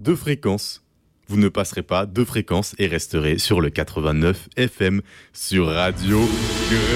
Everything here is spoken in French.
deux fréquences. Vous ne passerez pas deux fréquences et resterez sur le 89 FM sur Radio